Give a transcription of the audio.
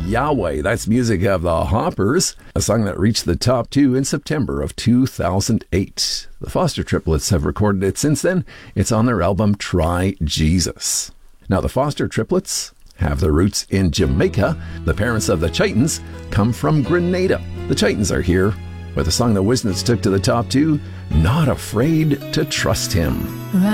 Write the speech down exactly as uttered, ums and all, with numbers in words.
Yahweh. That's music of the Hoppers, a song that reached the top two in September of two thousand eight. The Foster triplets have recorded it since then. It's on their album Try Jesus. Now, the Foster triplets have their roots in Jamaica. The parents of the Chitons come from Grenada. The Chitons are here with a song the Wisnets took to the top two, Not Afraid to Trust Him.